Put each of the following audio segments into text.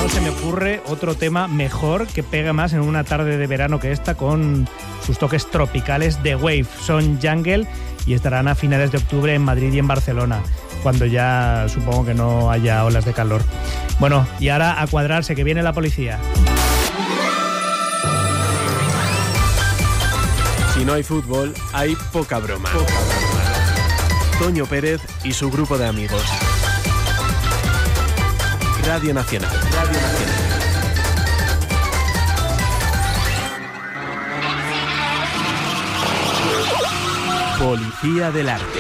no se me ocurre otro tema mejor que pega más en una tarde de verano que esta, con sus toques tropicales de Wave. Son Jungle y estarán a finales de octubre en Madrid y en Barcelona, cuando ya supongo que no haya olas de calor. Bueno, y ahora a cuadrarse, que viene la policía. Si no hay fútbol, hay poca broma. Toño Pérez y su grupo de amigos. Radio Nacional. Policía del Arte.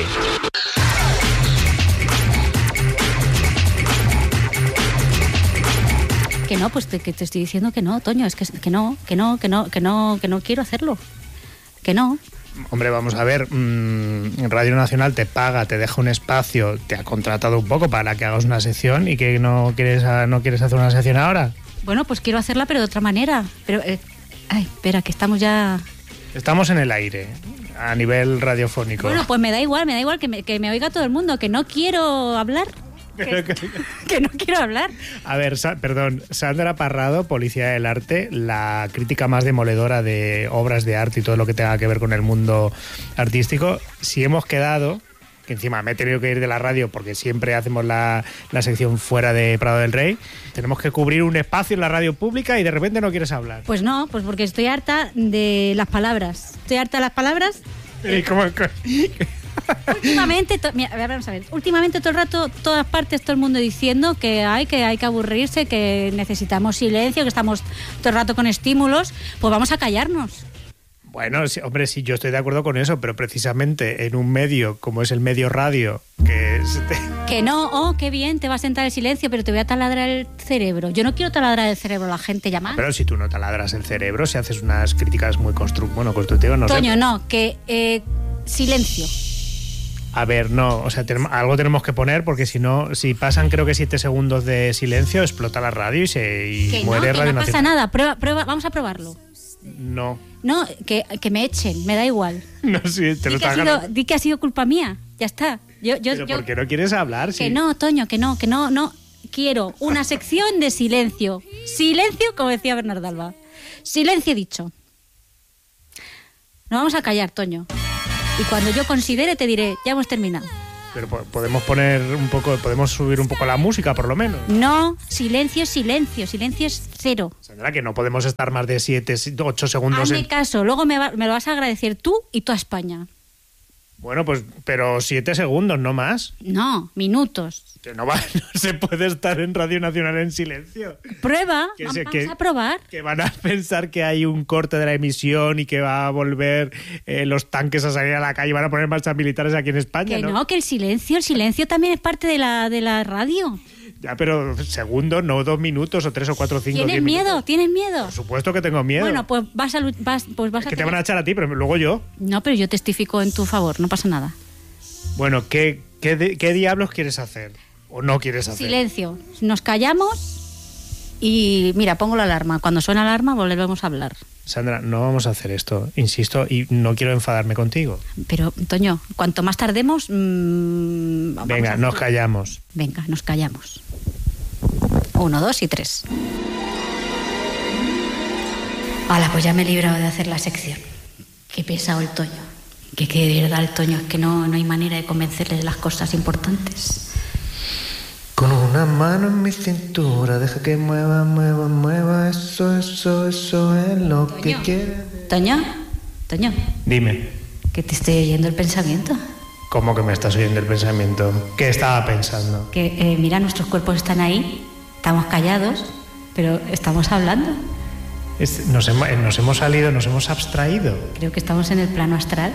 Que no, pues que te estoy diciendo que no, Toño, es que no quiero hacerlo. Que no. Hombre, vamos a ver, Radio Nacional te paga, te deja un espacio, te ha contratado un poco para que hagas una sección y que no quieres hacer una sección ahora. Bueno, pues quiero hacerla, pero de otra manera. Pero, espera, que estamos ya... Estamos en el aire, a nivel radiofónico. Bueno, pues me da igual que me oiga todo el mundo, que no quiero hablar. Que no quiero hablar. A ver, perdón, Sandra Parrado, Policía del Arte, la crítica más demoledora de obras de arte y todo lo que tenga que ver con el mundo artístico. Si hemos quedado, que encima me he tenido que ir de la radio porque siempre hacemos la sección fuera de Prado del Rey, tenemos que cubrir un espacio en la radio pública y de repente no quieres hablar. Pues no, pues porque estoy harta de las palabras. Estoy harta de las palabras. ¿Y cómo? Últimamente, vamos a ver, últimamente todo el rato, todas partes, todo el mundo diciendo que hay que aburrirse, que necesitamos silencio, que estamos todo el rato con estímulos, pues vamos a callarnos. Bueno, sí, hombre, sí, yo estoy de acuerdo con eso, pero precisamente en un medio como es el medio radio, que no, qué bien, te va a sentar el silencio, pero te voy a taladrar el cerebro. Yo no quiero taladrar el cerebro a la gente ya más. Pero si tú no taladras el cerebro, si haces unas críticas muy constructivas, no sé. Toño, no, que silencio. A ver, no, o sea, algo tenemos que poner porque si no, si pasan creo que 7 segundos de silencio, explota la radio y muere Radio Nacional. No pasa nada, prueba, vamos a probarlo. No. No, que me echen, me da igual. No, sí, te lo está ganando. Di que ha sido culpa mía, ya está. ¿Pero por qué no quieres hablar? Que no, Toño, que no. Quiero una sección de silencio. Silencio, como decía Bernardo Alba. Silencio dicho. Nos vamos a callar, Toño. Y cuando yo considere te diré, ya hemos terminado. Pero podemos podemos subir un poco la música, por lo menos. No, silencio es cero. Sandra, que no podemos estar más de 7, 8 segundos. Hazme caso, luego me lo vas a agradecer tú y toda España. Bueno, pues, pero 7 segundos, no más. No, minutos. Que no se puede estar en Radio Nacional en silencio. Prueba, vamos a probar. Que van a pensar que hay un corte de la emisión y que va a volver los tanques a salir a la calle y van a poner marchas militares aquí en España, ¿no? Que el silencio también es parte de la radio. Ya, pero segundos, no 2 minutos o 3 o 4 o 5. ¿Tienes miedo? Por supuesto que tengo miedo. Bueno, pues vas es que te van a echar a ti, pero luego yo. No, pero yo testifico en tu favor, no pasa nada. Bueno, ¿qué diablos quieres hacer? ¿O no quieres hacer? Silencio. Nos callamos y mira, pongo la alarma. Cuando suena la alarma volvemos a hablar. Sandra, no vamos a hacer esto, insisto, y no quiero enfadarme contigo. Pero, Toño, cuanto más tardemos... Venga, nos callamos. Venga, nos callamos. 1, 2 y 3. Hala, pues ya me he librado de hacer la sección. Qué pesado el Toño. Que de verdad el Toño, es que no hay manera de convencerle de las cosas importantes. Con una mano en mi cintura, deja que mueva, eso es lo Toño. que quiere. Toño. Dime. Que te estoy oyendo el pensamiento. ¿Cómo que me estás oyendo el pensamiento? ¿Qué estaba pensando? Que mira, nuestros cuerpos están ahí, estamos callados, pero estamos hablando. Nos hemos salido, nos hemos abstraído. Creo que estamos en el plano astral.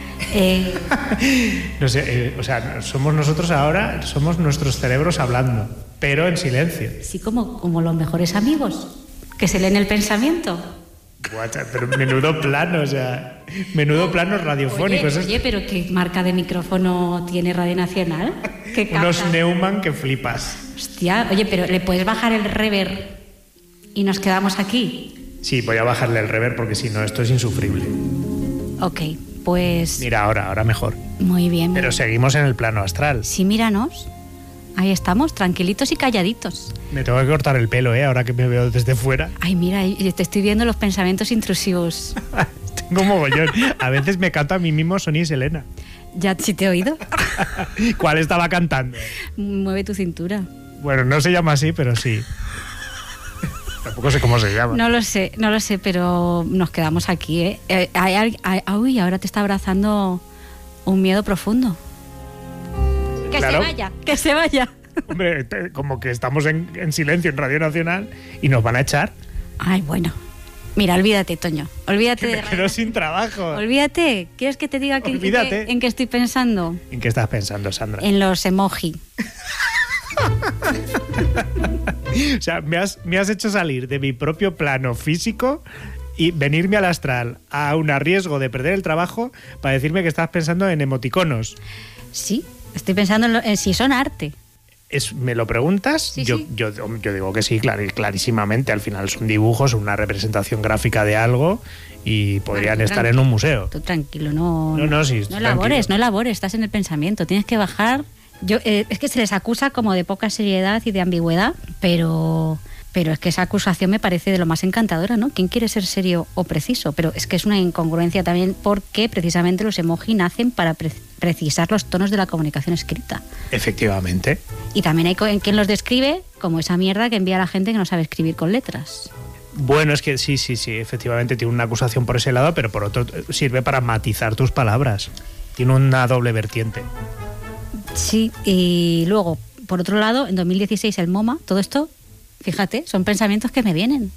No sé, o sea, somos nosotros ahora, somos nuestros cerebros hablando, pero en silencio. Sí, como los mejores amigos, que se leen el pensamiento. Pero menudo plano, o sea, menudo plano radiofónico. Oye, pero ¿qué marca de micrófono tiene Radio Nacional? ¿Qué capta? Unos Neumann que flipas. Hostia, oye, pero ¿le puedes bajar el reverb y nos quedamos aquí? Sí, voy a bajarle el reverb porque si no, esto es insufrible. Ok, pues... Mira, ahora mejor. Muy bien. Pero seguimos en el plano astral. Sí, míranos. ahí estamos, tranquilitos y calladitos. Me tengo que cortar el pelo, ahora que me veo desde fuera. Ay, mira, te estoy viendo los pensamientos intrusivos. Tengo mogollón. A veces me canto a mí mismo Sonia y Selena. ¿Ya sí te he oído? ¿Cuál estaba cantando? Mueve tu cintura. Bueno, no se llama así, pero sí. Tampoco sé cómo se llama. No lo sé, pero nos quedamos aquí, ¿eh? Uy, ahora te está abrazando un miedo profundo. Que Claro. que se vaya. Hombre, como que estamos en silencio en Radio Nacional y nos van a echar. Ay, bueno. Mira, olvídate, Toño. Olvídate Que de me quedo sin trabajo. Olvídate. ¿Quieres que te diga Olvídate. en qué estoy pensando? ¿En qué estás pensando, Sandra? En los emoji. O sea, me has hecho salir de mi propio plano físico y venirme al astral a un riesgo de perder el trabajo para decirme que estás pensando en emoticonos. Sí, estoy pensando en si son arte. ¿Me lo preguntas? Sí, yo sí. digo que sí, clarísimamente. Al final son dibujos, una representación gráfica de algo y podrían estar en un museo. Tú tranquilo, no sí, no elabores, estás en el pensamiento, tienes que bajar. Es que se les acusa como de poca seriedad y de ambigüedad, pero es que esa acusación me parece de lo más encantadora, ¿no? ¿Quién quiere ser serio o preciso? Pero es que es una incongruencia también porque precisamente los emoji nacen para precisar los tonos de la comunicación escrita. Efectivamente. Y también hay quien los describe como esa mierda que envía a la gente que no sabe escribir con letras. Bueno, es que sí, efectivamente tiene una acusación por ese lado, pero por otro sirve para matizar tus palabras. Tiene una doble vertiente. Sí, y luego, por otro lado, en 2016 el MoMA, todo esto, fíjate, son pensamientos que me vienen.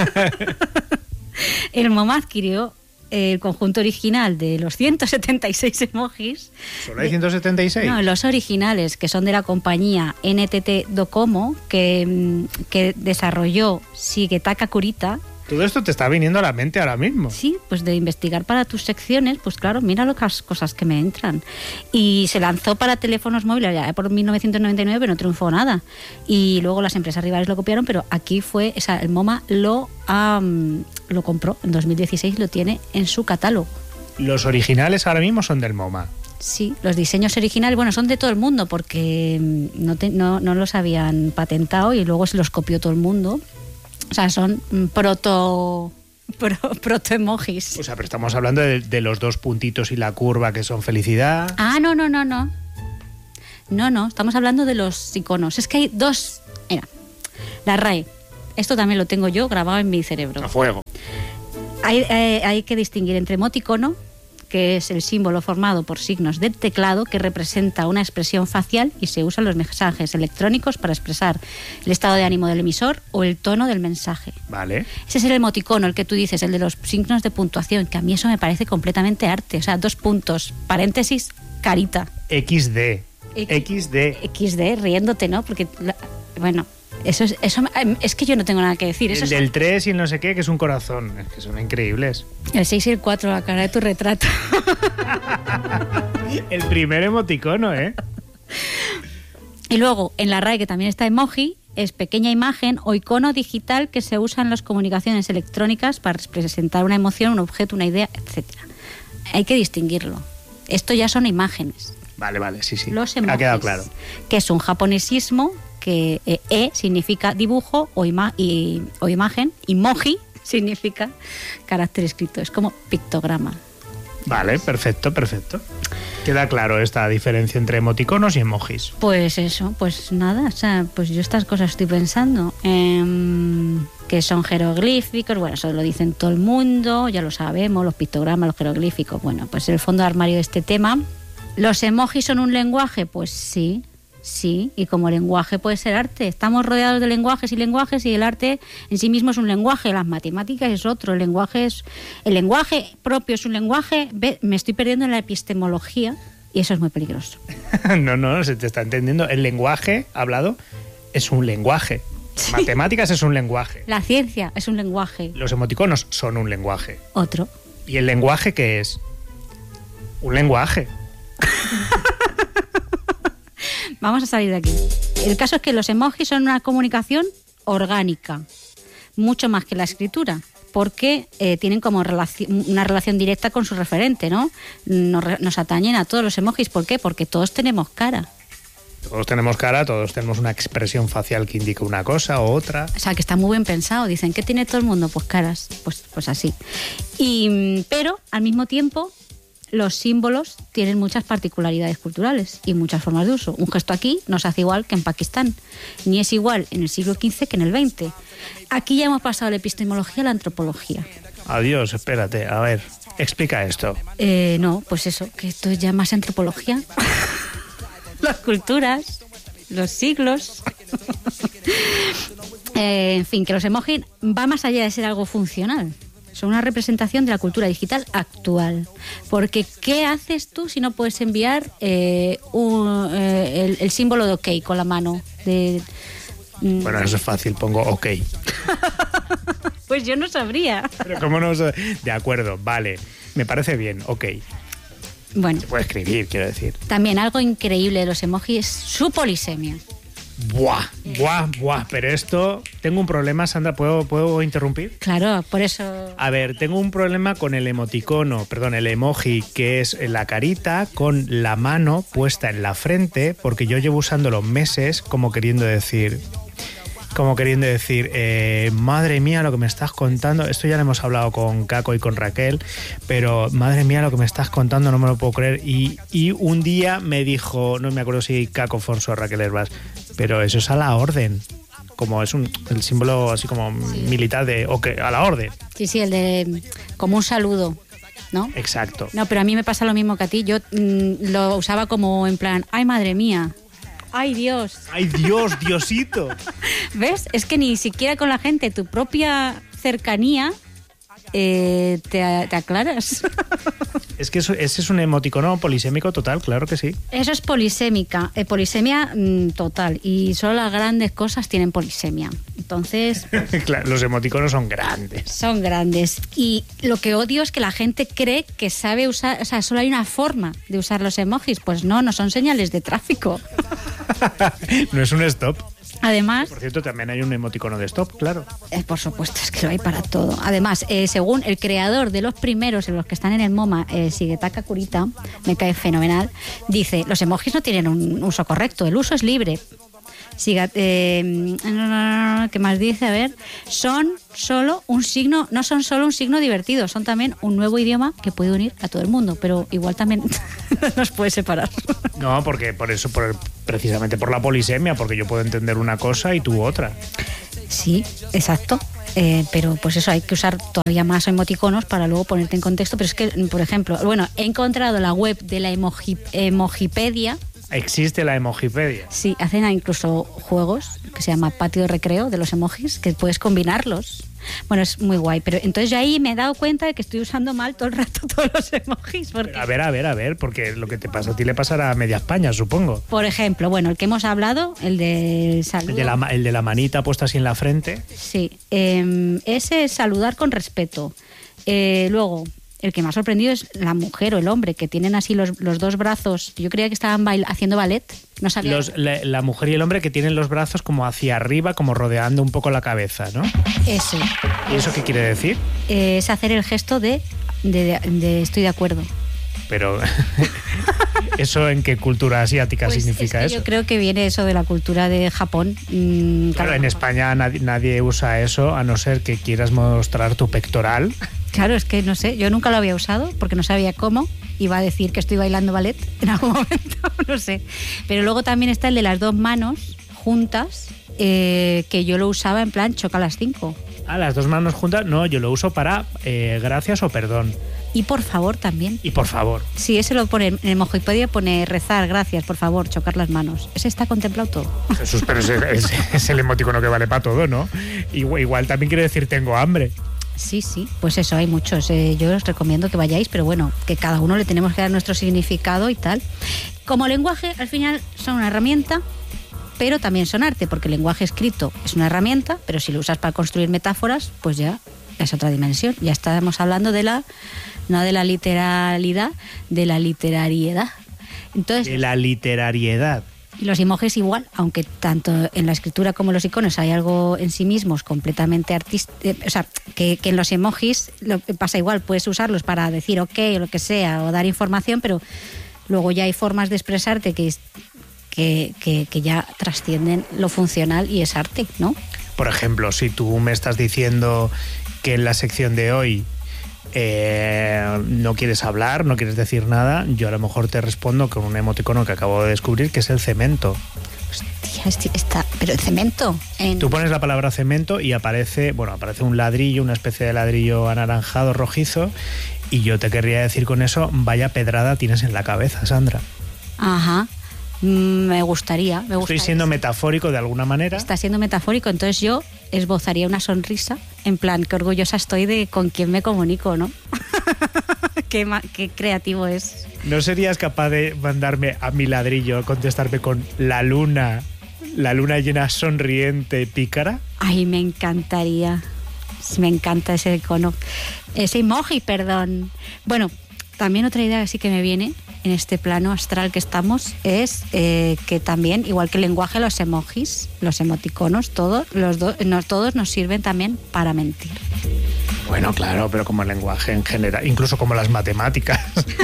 El MoMA adquirió el conjunto original de los 176 emojis. ¿Solo hay 176? No, los originales, que son de la compañía NTT Docomo, que desarrolló Shigetaka Kurita. Todo esto te está viniendo a la mente ahora mismo. Sí, pues de investigar para tus secciones, pues claro, mira las cosas que me entran. Y se lanzó para teléfonos móviles ya por 1999, pero no triunfó nada. Y luego las empresas rivales lo copiaron, pero aquí fue, el MoMA lo compró en 2016, lo tiene en su catálogo. Los originales ahora mismo son del MoMA. Sí, los diseños originales, bueno, son de todo el mundo porque no los habían patentado y luego se los copió todo el mundo. O sea, son proto emojis. O sea, pero estamos hablando de los dos puntitos y la curva que son felicidad. Ah, no. No, estamos hablando de los iconos. Es que hay dos. Mira, la RAE. Esto también lo tengo yo grabado en mi cerebro. A fuego. Hay que distinguir entre emoticono, que es el símbolo formado por signos del teclado que representa una expresión facial y se usan los mensajes electrónicos para expresar el estado de ánimo del emisor o el tono del mensaje. Vale. Ese es el emoticono, el que tú dices, el de los signos de puntuación, que a mí eso me parece completamente arte. O sea, 2 puntos, paréntesis, carita. XD, riéndote, ¿no? Porque, bueno, eso es que yo no tengo nada que decir. El del 3 y el no sé qué, que es un corazón. Es que son increíbles. El 6 y el 4, la cara de tu retrato. El primer emoticono, ¿eh? Y luego, en la RAE, que también está emoji, es pequeña imagen o icono digital que se usa en las comunicaciones electrónicas para representar una emoción, un objeto, una idea, etc. Hay que distinguirlo. Esto ya son imágenes. Vale, sí. Los emojis, ha quedado claro. Que es un japonesismo que significa dibujo o imagen, emoji significa carácter escrito, es como pictograma. Vale, perfecto. Queda claro esta diferencia entre emoticonos y emojis. Pues eso, pues nada, o sea, pues yo estas cosas estoy pensando, que son jeroglíficos, bueno, eso lo dicen todo el mundo, ya lo sabemos, los pictogramas, los jeroglíficos, bueno, pues el fondo de armario de este tema. ¿Los emojis son un lenguaje? Pues sí, y como lenguaje puede ser arte. Estamos rodeados de lenguajes y el arte en sí mismo es un lenguaje, las matemáticas es otro, el lenguaje propio es un lenguaje. Me estoy perdiendo en la epistemología y eso es muy peligroso. No, se te está entendiendo. El lenguaje hablado es un lenguaje. Sí. Matemáticas es un lenguaje. La ciencia es un lenguaje. Los emoticonos son un lenguaje. Otro. ¿Y el lenguaje qué es? Un lenguaje. Vamos a salir de aquí. El caso es que los emojis son una comunicación orgánica, mucho más que la escritura, porque tienen como una relación directa con su referente, ¿no? Nos atañen a todos los emojis. ¿Por qué? Porque todos tenemos cara. Todos tenemos cara, todos tenemos una expresión facial que indica una cosa o otra. O sea, que está muy bien pensado. Dicen, ¿qué tiene todo el mundo? Pues caras, pues así. Pero, al mismo tiempo, los símbolos tienen muchas particularidades culturales y muchas formas de uso. Un gesto aquí no se hace igual que en Pakistán, ni es igual en el siglo XV que en el XX. Aquí ya hemos pasado de la epistemología a la antropología. Adiós, espérate, a ver, explica esto. No, pues eso, que esto es ya más antropología. Las culturas, los siglos. En fin, que los emojis va más allá de ser algo funcional. Son una representación de la cultura digital actual. Porque, ¿qué haces tú si no puedes enviar el símbolo de OK con la mano? Bueno, eso es fácil, pongo OK. Pues yo no sabría. Pero ¿cómo no? De acuerdo, vale, me parece bien, OK. Bueno. Se puede escribir, quiero decir. También algo increíble de los emojis es su polisemia. Buah, pero esto... Tengo un problema, Sandra, ¿puedo interrumpir? Claro, por eso... A ver, tengo un problema con el el emoji, que es la carita con la mano puesta en la frente, porque yo llevo usándolo meses como queriendo decir, madre mía lo que me estás contando. Esto ya lo hemos hablado con Caco y con Raquel, pero madre mía lo que me estás contando, no me lo puedo creer. Y un día me dijo, no me acuerdo si Caco Fonso o Raquel Herbas, pero eso es a la orden. Como es el símbolo así como militar de OK, a la orden. Sí, el de como un saludo, ¿no? Exacto. No, pero a mí me pasa lo mismo que a ti. Yo lo usaba como en plan, ay, madre mía. ¡Ay, Dios! ¡Ay, Dios, Diosito! ¿Ves? Es que ni siquiera con la gente, tu propia cercanía, te aclaras. Es que ese es un emoticono polisémico total, claro que sí. Eso es polisémica, polisemia total. Y solo las grandes cosas tienen polisemia. Entonces... Pues, claro, los emoticonos son grandes. Son grandes. Y lo que odio es que la gente cree que sabe usar... O sea, solo hay una forma de usar los emojis. Pues no son señales de tráfico. No es un stop. Además... Por cierto, también hay un emoticono de stop, claro. Por supuesto, es que lo hay para todo. Además, según el creador de los primeros, en los que están en el MoMA, Shigetaka Kurita, me cae fenomenal, dice, los emojis no tienen un uso correcto, el uso es libre. ¿Qué más dice? A ver, no son solo un signo divertido, son también un nuevo idioma que puede unir a todo el mundo, pero igual también nos puede separar. No, porque precisamente por la polisemia, porque yo puedo entender una cosa y tú otra. Sí, exacto. Pero pues eso, hay que usar todavía más emoticonos para luego ponerte en contexto. Pero es que, por ejemplo, he encontrado la web de la Emojipedia. ¿Existe la Emojipedia? Sí, hacen incluso juegos que se llama Patio de Recreo de los emojis, que puedes combinarlos. Bueno, es muy guay, pero entonces yo ahí me he dado cuenta de que estoy usando mal todo el rato todos los emojis. Porque... A ver, porque lo que te pasa a ti le pasará a media España, supongo. Por ejemplo, bueno, el que hemos hablado, el de saludo. El de la manita puesta así en la frente. Sí, ese es saludar con respeto. Luego... El que me ha sorprendido es la mujer o el hombre, que tienen así los dos brazos. Yo creía que estaban haciendo ballet. No sabía. La mujer y el hombre que tienen los brazos como hacia arriba, como rodeando un poco la cabeza, ¿no? Eso. ¿Y eso qué quiere decir? Es hacer el gesto de estoy de acuerdo. Pero, ¿eso en qué cultura asiática pues significa eso? Yo creo que viene eso de la cultura de Japón. Claro, en España nadie usa eso, a no ser que quieras mostrar tu pectoral. Claro, es que no sé, yo nunca lo había usado porque no sabía cómo. Iba a decir que estoy bailando ballet en algún momento, no sé. Pero luego también está el de las dos manos juntas, que yo lo usaba en plan choca a las 5. Ah, las dos manos juntas, no, yo lo uso para gracias o perdón. Y por favor también. Y por favor. Sí, ese lo pone en Emojipedia, pone rezar, gracias, por favor, chocar las manos. Ese está contemplado todo. Jesús, pero es el emoticono que vale para todo, ¿no? Igual también quiere decir tengo hambre. Sí, pues eso, hay muchos. Yo os recomiendo que vayáis, pero bueno, que cada uno le tenemos que dar nuestro significado y tal. Como lenguaje, al final son una herramienta, pero también son arte, porque el lenguaje escrito es una herramienta, pero si lo usas para construir metáforas, pues ya es otra dimensión. Ya estamos hablando no de la literalidad, de la literariedad. Entonces, de la literariedad. Y los emojis igual, aunque tanto en la escritura como en los iconos hay algo en sí mismos completamente artístico, o sea, que en los emojis pasa igual, puedes usarlos para decir ok o lo que sea, o dar información, pero luego ya hay formas de expresarte que que ya trascienden lo funcional y es arte, ¿no? Por ejemplo, si tú me estás diciendo que en la sección de hoy no quieres hablar, no quieres decir nada, yo a lo mejor te respondo con un emoticono que acabo de descubrir, que es el cemento. Hostia, pero el cemento. Tú pones la palabra cemento y aparece un ladrillo, una especie de ladrillo anaranjado, rojizo, y yo te querría decir con eso, vaya pedrada tienes en la cabeza, Sandra. Ajá. Me gustaría. Estoy siendo metafórico de alguna manera. Está siendo metafórico, entonces yo esbozaría una sonrisa, en plan, qué orgullosa estoy de con quién me comunico, ¿no? qué creativo es. ¿No serías capaz de mandarme a mi ladrillo, contestarme con la luna llena, sonriente, pícara? Ay, me encantaría. Me encanta ese icono. Ese emoji, perdón. Bueno, también otra idea que sí que me viene en este plano astral que estamos es que también, igual que el lenguaje, los emojis, los emoticonos, todos nos sirven también para mentir. Bueno, claro, pero como el lenguaje en general, incluso como las matemáticas.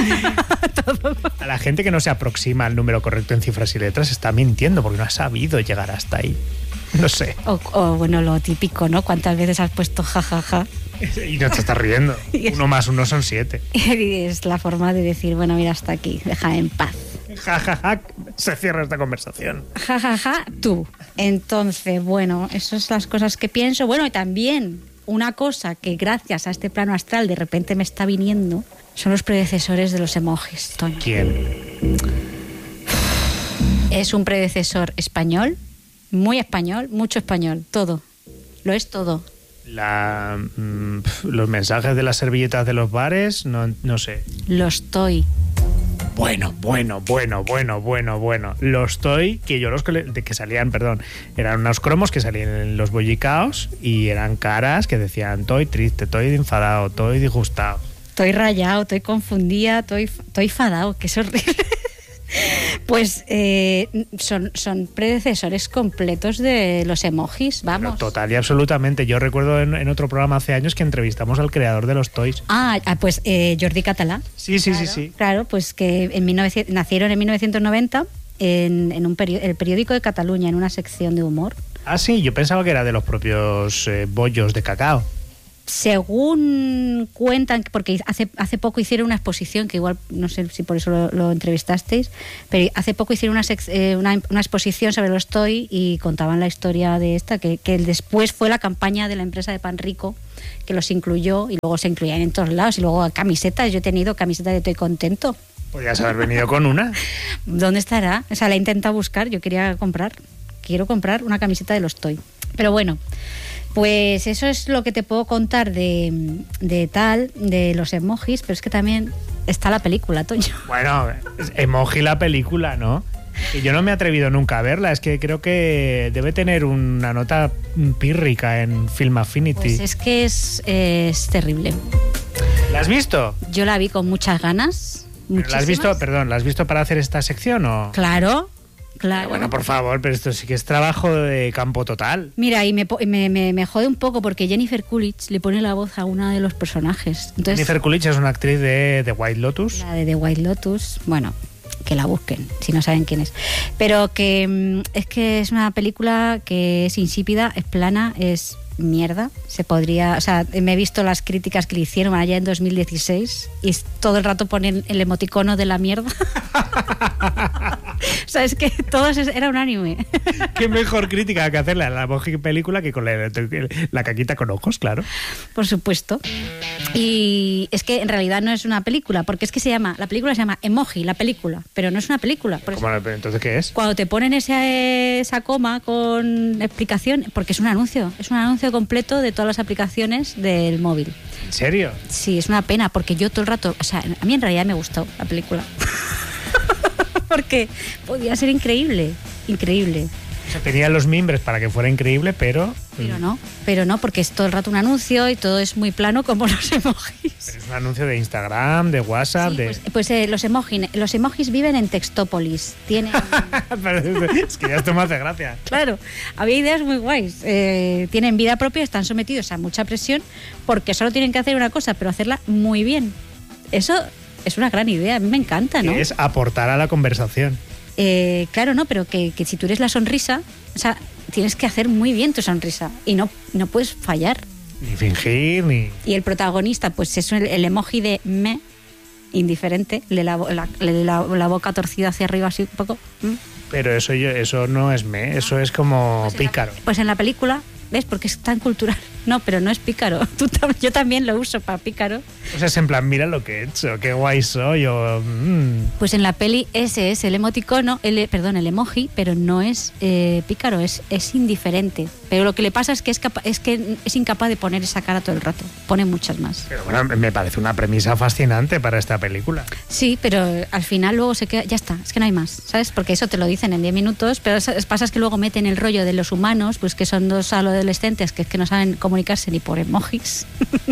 A la gente que no se aproxima al número correcto en cifras y letras está mintiendo porque no ha sabido llegar hasta ahí. No sé. O bueno, lo típico, ¿no? ¿Cuántas veces has puesto jajaja? Y no te estás riendo. 1 más 1 son 7. Y es la forma de decir, bueno, mira, hasta aquí, déjame en paz. Jajaja, se cierra esta conversación. Jajaja, tú. Entonces, bueno, esas son las cosas que pienso. Bueno, y también una cosa que gracias a este plano astral de repente me está viniendo son los predecesores de los emojis, Toño. ¿Quién? Es un predecesor español, muy español, mucho español, todo. Lo es todo. Los mensajes de las servilletas de los bares, no sé. Los estoy. Bueno. Los toy, que yo que salían, eran unos cromos que salían en los bollicaos y eran caras que decían toy triste, toy enfadado, toy disgustado. Estoy rayado, estoy confundida, estoy enfadado, que es horrible. Pues son predecesores completos de los emojis, vamos. Pero total y absolutamente. Yo recuerdo en otro programa hace años que entrevistamos al creador de los toys. Pues Jordi Català. Sí. Claro, pues que nacieron en 1990 en el periódico de Cataluña, en una sección de humor. Ah, sí, yo pensaba que era de los propios bollos de cacao. Según cuentan, porque hace poco hicieron una exposición, que igual no sé si por eso lo entrevistasteis, pero hace poco hicieron una exposición sobre los toy y contaban la historia de esta, que después fue la campaña de la empresa de Pan Rico que los incluyó y luego se incluían en todos lados y luego camisetas. Yo he tenido camisetas de Estoy Contento. Podrías haber venido con una. ¿Dónde estará? O sea, la he intentado buscar. Yo quiero comprar una camiseta de los toy. Pero bueno, pues eso es lo que te puedo contar de los emojis, pero es que también está la película, Toño. Bueno, emoji la película, ¿no? Y yo no me he atrevido nunca a verla, es que creo que debe tener una nota pírrica en Film Affinity. Pues es que es terrible. ¿La has visto? Yo la vi con muchas ganas. ¿La has visto para hacer esta sección o...? Claro. Bueno, por favor, pero esto sí que es trabajo de campo total. Mira, y me jode un poco porque Jennifer Coolidge le pone la voz a una de los personajes. Entonces, Jennifer Coolidge es una actriz de The White Lotus. La de The White Lotus, bueno, que la busquen, si no saben quién es. Pero que es una película que es insípida, es plana, es mierda. Me he visto las críticas que le hicieron allá en 2016 y todo el rato ponen el emoticono de la mierda. O sea, es que todo era unánime. Qué mejor crítica que hacerle a la película que con la caquita con ojos, claro. Por supuesto. Y es que en realidad no es una película, porque es que la película se llama Emoji, la película, pero no es una película. Entonces, ¿qué es? Cuando te ponen esa coma con explicación, porque es un anuncio completo de todas las aplicaciones del móvil. ¿En serio? Sí, es una pena, porque yo todo el rato, a mí en realidad me gustó la película. Porque podía ser increíble. O sea, tenía los mimbres para que fuera increíble, pero no, porque es todo el rato un anuncio y todo es muy plano como los emojis. Pero es un anuncio de Instagram, de WhatsApp, sí, los emojis viven en Textópolis. Tienen... Es que ya esto me hace gracia. Claro, había ideas muy guays. Tienen vida propia, están sometidos a mucha presión porque solo tienen que hacer una cosa, pero hacerla muy bien. Eso es una gran idea, a mí me encanta, ¿no? Es aportar a la conversación. Claro, no, pero que si tú eres la sonrisa, o sea, tienes que hacer muy bien tu sonrisa y no puedes fallar. Ni fingir, ni... Y el protagonista, pues es el emoji de me, indiferente, la boca torcida hacia arriba así un poco. Pero eso no es me, eso es como pícaro. Pues en la película, ¿ves? Porque es tan cultural. No, pero no es pícaro. Yo también lo uso para pícaro. O sea, es en plan, mira lo que he hecho, qué guay soy, o... Pues en la peli ese es el emoticono, el emoji, pero no es pícaro, es indiferente. Pero lo que le pasa es que es incapaz de poner esa cara todo el rato. Pone muchas más. Pero bueno, me parece una premisa fascinante para esta película. Sí, pero al final luego se queda... Ya está, es que no hay más, ¿sabes? Porque eso te lo dicen en 10 minutos, pero pasa es que luego meten el rollo de los humanos, pues que son dos adolescentes que es que no saben comunicarse ni por emojis.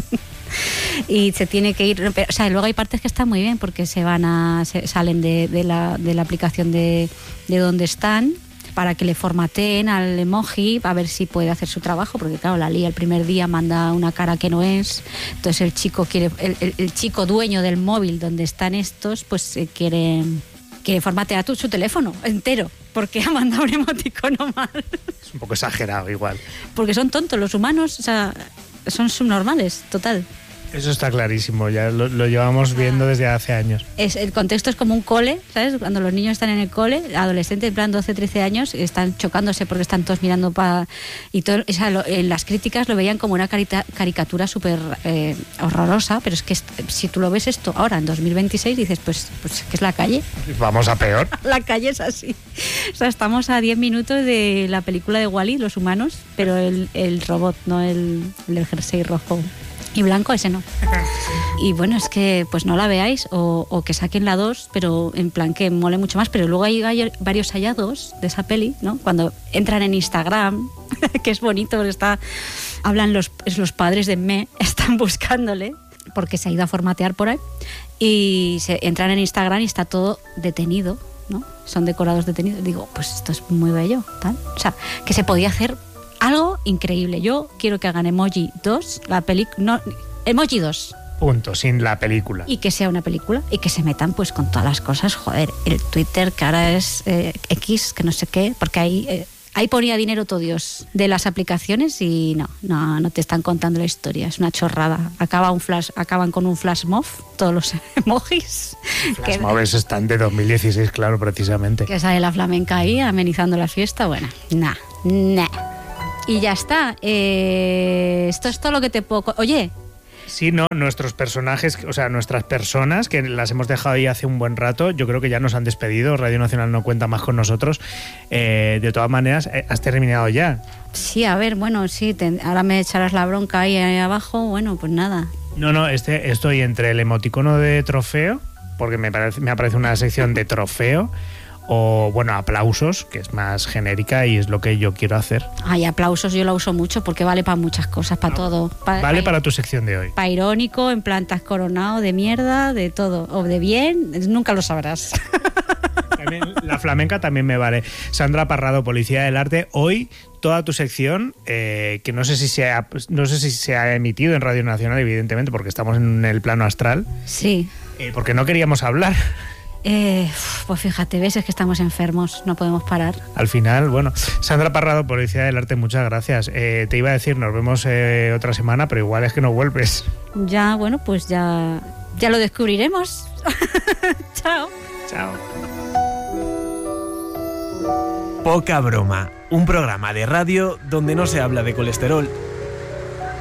Y se tiene que ir, o sea, luego hay partes que están muy bien porque salen de la aplicación de donde están para que le formateen al emoji a ver si puede hacer su trabajo, porque claro, la lía el primer día manda una cara que no es, entonces el chico el chico dueño del móvil donde están estos, pues quiere formatear su teléfono entero porque ha mandado un emoticono mal. Es un poco exagerado igual. Porque son tontos los humanos, o sea, son subnormales, total. Eso está clarísimo, ya lo llevamos viendo desde hace años. El contexto es como un cole, ¿sabes? Cuando los niños están en el cole, adolescentes, en plan 12, 13 años, están chocándose porque están todos mirando y todo, o sea, en las críticas lo veían como una caricatura súper horrorosa, pero es que si tú lo ves esto ahora, en 2026, dices, pues ¿qué es la calle? Vamos a peor. La calle es así. O sea, estamos a 10 minutos de la película de Wall-E, los humanos, pero el robot, no el del jersey rojo y blanco, ese no. Y bueno, es que pues no la veáis o que saquen la 2, pero en plan que mole mucho más. Pero luego hay varios hallazgos de esa peli, ¿no? Cuando entran en Instagram, que es bonito porque hablan los padres de Me, están buscándole porque se ha ido a formatear por ahí y entran en Instagram y está todo detenido, ¿no? Son decorados detenidos. Digo, pues esto es muy bello, tal. O sea, que se podía hacer algo increíble. Yo quiero que hagan Emoji 2, Emoji 2. Punto, sin la película. Y que sea una película y que se metan pues con todas las cosas. Joder, el Twitter que ahora es X, que no sé qué, porque ahí ponía dinero todo Dios de las aplicaciones y no te están contando la historia, es una chorrada. Acaban con un flash mob, todos los emojis. Flash mobs están de 2016, claro, precisamente. Que sale la flamenca ahí amenizando la fiesta, bueno, nah. Y ya está. Esto es todo lo que te puedo... Oye. Sí, no, nuestros personajes, o sea, nuestras personas, que las hemos dejado ahí hace un buen rato, yo creo que ya nos han despedido, Radio Nacional no cuenta más con nosotros. De todas maneras, ¿has terminado ya? Sí, a ver, bueno, sí, ahora me echarás la bronca ahí abajo, bueno, pues nada. No, estoy entre el emoticono de trofeo, porque me aparece una sección de trofeo, o bueno, aplausos, que es más genérica y es lo que yo quiero hacer. Ay, aplausos yo lo uso mucho porque vale para muchas cosas, para todo. Vale para tu sección de hoy. Para irónico, en plan estás coronado, de mierda, de todo. O de bien, nunca lo sabrás. También, la flamenca también me vale. Sandra Parrado, Policía del Arte. Hoy toda tu sección, que no sé si se ha emitido en Radio Nacional, evidentemente, porque estamos en el plano astral. Sí. Porque no queríamos hablar. Pues fíjate, ves, es que estamos enfermos, no podemos parar. Al final, bueno, Sandra Parrado, Policía del Arte, muchas gracias. Te iba a decir, nos vemos otra semana, pero igual es que no vuelves. Ya, bueno, pues ya lo descubriremos. Chao. Chao. Poca broma, un programa de radio donde no se habla de colesterol